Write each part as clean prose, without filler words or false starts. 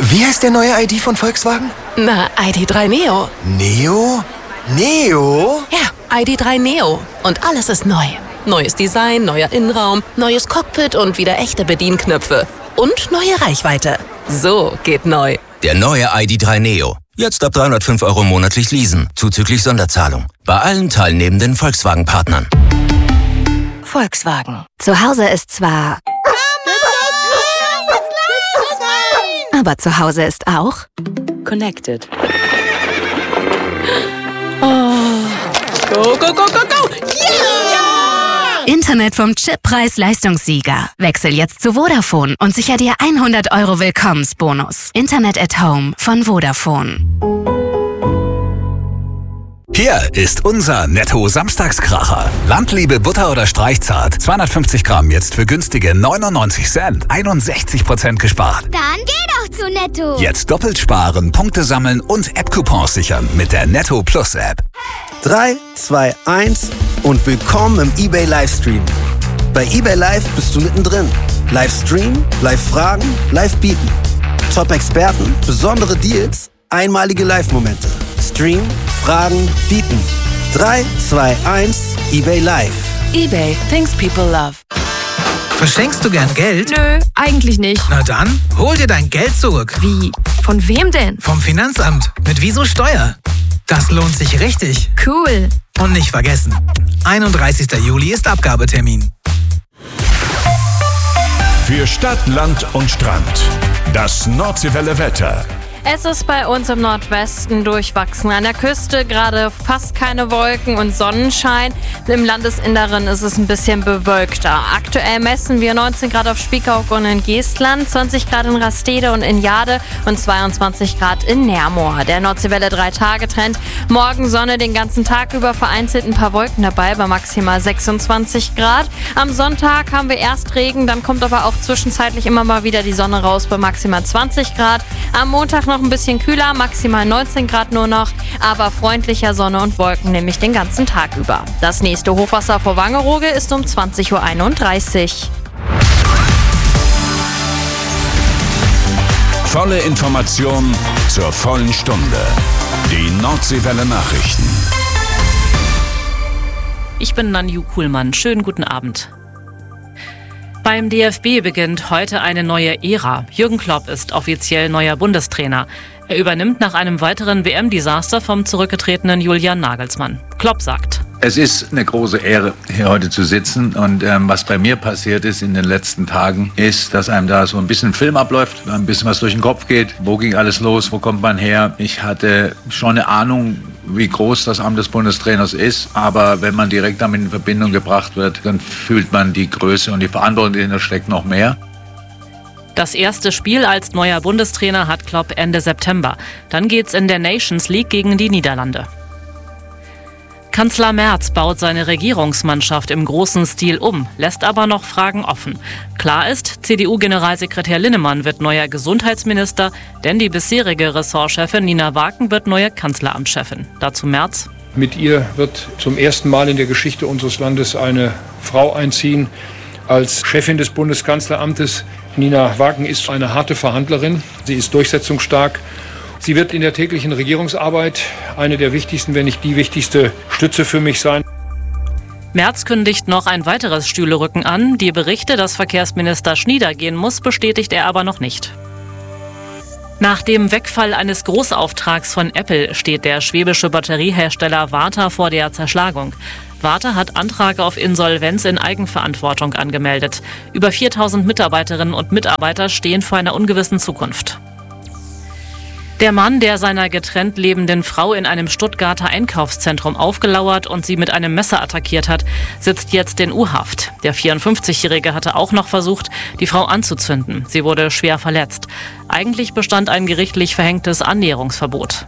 Wie heißt der neue ID von Volkswagen? Na, ID.3 Neo. Neo? Neo? Ja, ID.3 Neo. Und alles ist neu. Neues Design, neuer Innenraum, neues Cockpit und wieder echte Bedienknöpfe. Und neue Reichweite. So geht neu. Der neue ID.3 Neo. Jetzt ab 305 € monatlich leasen, zuzüglich Sonderzahlung. Bei allen teilnehmenden Volkswagen-Partnern. Volkswagen. Zu Hause ist zwar... Aber zu Hause ist auch... Connected. Oh. Go, go, go, go, go! Yeah! Internet vom Chip-Preis-Leistungssieger. Wechsel jetzt zu Vodafone und sicher dir 100 € Willkommensbonus. Internet at Home von Vodafone. Hier ist unser Netto-Samstagskracher. Landliebe Butter oder Streichzart. 250 Gramm jetzt für günstige 99 Cent. 61% gespart. Dann geh doch zu Netto. Jetzt doppelt sparen, Punkte sammeln und App-Coupons sichern mit der Netto Plus App. 3, 2, 1 und willkommen im eBay Livestream. Bei eBay Live bist du mittendrin. Livestream, Live-Fragen, Live-Bieten. Top-Experten, besondere Deals, einmalige Live-Momente. Stream, Fragen, bieten. 3, 2, 1, eBay Live. eBay, things people love. Verschenkst du gern Geld? Nö, eigentlich nicht. Na dann, hol dir dein Geld zurück. Wie? Von wem denn? Vom Finanzamt. Mit Wieso Steuer. Das lohnt sich richtig. Cool. Und nicht vergessen, 31. Juli ist Abgabetermin. Für Stadt, Land und Strand. Das Nordseewelle Wetter. Es ist bei uns im Nordwesten durchwachsen. An der Küste gerade fast keine Wolken und Sonnenschein. Im Landesinneren ist es ein bisschen bewölkter. Aktuell messen wir 19 Grad auf Spiekeroog und in Geestland, 20 Grad in Rastede und in Jade und 22 Grad in Nermoor. Der Nordseewelle 3-Tage-Trend. Morgen Sonne den ganzen Tag über, vereinzelt ein paar Wolken dabei bei maximal 26 Grad. Am Sonntag haben wir erst Regen, dann kommt aber auch zwischenzeitlich immer mal wieder die Sonne raus bei maximal 20 Grad. Am Montag noch ein bisschen kühler, maximal 19 Grad nur noch, aber freundlicher Sonne und Wolken nämlich den ganzen Tag über. Das nächste Hochwasser vor Wangerooge ist um 20:31 Uhr. Volle Information zur vollen Stunde. Die Nordseewelle Nachrichten. Ich bin Nanju Kuhlmann. Schönen guten Abend. Beim DFB beginnt heute eine neue Ära. Jürgen Klopp ist offiziell neuer Bundestrainer. Er übernimmt nach einem weiteren WM-Desaster vom zurückgetretenen Julian Nagelsmann. Klopp sagt: Es ist eine große Ehre, hier heute zu sitzen. Und was bei mir passiert ist in den letzten Tagen, ist, dass einem da so ein bisschen Film abläuft, ein bisschen was durch den Kopf geht. Wo ging alles los? Wo kommt man her? Ich hatte schon eine Ahnung, wie groß das Amt des Bundestrainers ist. Aber wenn man direkt damit in Verbindung gebracht wird, dann fühlt man die Größe und die Verantwortung, die dahinter steckt, noch mehr. Das erste Spiel als neuer Bundestrainer hat Klopp Ende September. Dann geht's in der Nations League gegen die Niederlande. Kanzler Merz baut seine Regierungsmannschaft im großen Stil um, lässt aber noch Fragen offen. Klar ist, CDU-Generalsekretär Linnemann wird neuer Gesundheitsminister, denn die bisherige Ressortchefin Nina Waken wird neue Kanzleramtschefin. Dazu Merz: Mit ihr wird zum ersten Mal in der Geschichte unseres Landes eine Frau einziehen als Chefin des Bundeskanzleramtes. Nina Waken ist eine harte Verhandlerin. Sie ist durchsetzungsstark. Sie wird in der täglichen Regierungsarbeit eine der wichtigsten, wenn nicht die wichtigste Stütze für mich sein. Merz kündigt noch ein weiteres Stühlerücken an. Die Berichte, dass Verkehrsminister Schnieder gehen muss, bestätigt er aber noch nicht. Nach dem Wegfall eines Großauftrags von Apple steht der schwäbische Batteriehersteller Varta vor der Zerschlagung. Varta hat Antrag auf Insolvenz in Eigenverantwortung angemeldet. Über 4000 Mitarbeiterinnen und Mitarbeiter stehen vor einer ungewissen Zukunft. Der Mann, der seiner getrennt lebenden Frau in einem Stuttgarter Einkaufszentrum aufgelauert und sie mit einem Messer attackiert hat, sitzt jetzt in U-Haft. Der 54-Jährige hatte auch noch versucht, die Frau anzuzünden. Sie wurde schwer verletzt. Eigentlich bestand ein gerichtlich verhängtes Annäherungsverbot.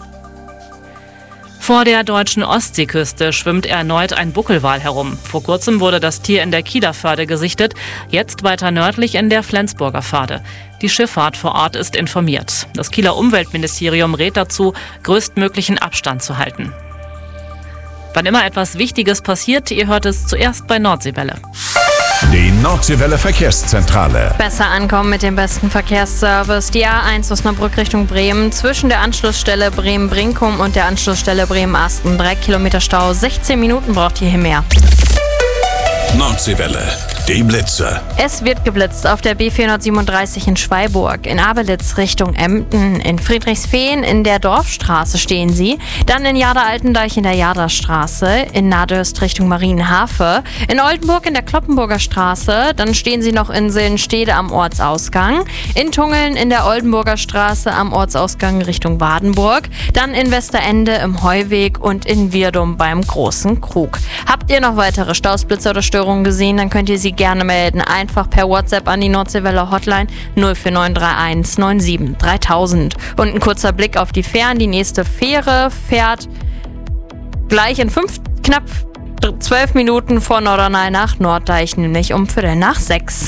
Vor der deutschen Ostseeküste schwimmt erneut ein Buckelwal herum. Vor kurzem wurde das Tier in der Kieler Förde gesichtet, jetzt weiter nördlich in der Flensburger Förde. Die Schifffahrt vor Ort ist informiert. Das Kieler Umweltministerium rät dazu, größtmöglichen Abstand zu halten. Wann immer etwas Wichtiges passiert, ihr hört es zuerst bei Nordseewelle. Die Nordseewelle Verkehrszentrale. Besser ankommen mit dem besten Verkehrsservice. Die A1 Osnabrück Richtung Bremen zwischen der Anschlussstelle Bremen-Brinkum und der Anschlussstelle Bremen-Asten. 3 Kilometer Stau, 16 Minuten braucht ihr hier mehr. Nordseewelle, die Blitze. Es wird geblitzt auf der B437 in Schweiburg, in Abelitz Richtung Emden, in Friedrichsfehn in der Dorfstraße stehen sie, dann in Jada-Altendeich in der Jadastraße, in Nadöst Richtung Marienhafe, in Oldenburg in der Kloppenburger Straße, dann stehen sie noch in Sillenstede am Ortsausgang, in Tungeln in der Oldenburger Straße am Ortsausgang Richtung Wadenburg, dann in Westerende im Heuweg und in Wirdum beim Großen Krug. Habt ihr noch weitere Staus, Blitze oder Störungen gesehen, dann könnt ihr sie gerne melden. Einfach per WhatsApp an die Nordseewelle Hotline 04931 97 3000. Und ein kurzer Blick auf die Fähren. Die nächste Fähre fährt gleich in knapp 12 Minuten vor Norderney nach Norddeich, nämlich um 5:45.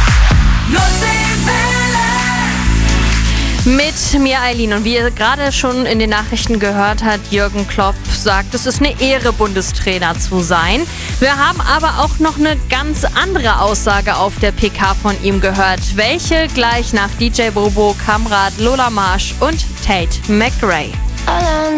Mit mir, Eileen. Und wie ihr gerade schon in den Nachrichten gehört habt, Jürgen Klopp sagt, es ist eine Ehre, Bundestrainer zu sein. Wir haben aber auch noch eine ganz andere Aussage auf der PK von ihm gehört. Welche gleich nach DJ Bobo, Kamrat, Lola Marsch und Tate McRae.